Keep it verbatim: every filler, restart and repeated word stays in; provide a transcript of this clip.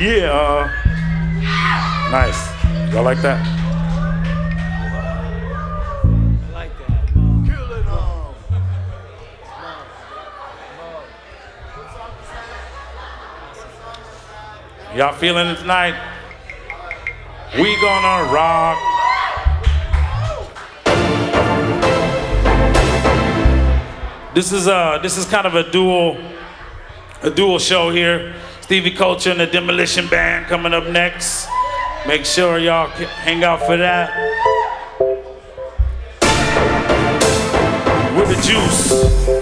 Yeah. Nice. Y'all like that? I like that. Kill it all. Y'all feeling it tonight? We gonna rock. This is uh this is kind of a dual a dual show here. Stevie Culture and the Demolition Band coming up next. Make sure y'all hang out for that. With the juice.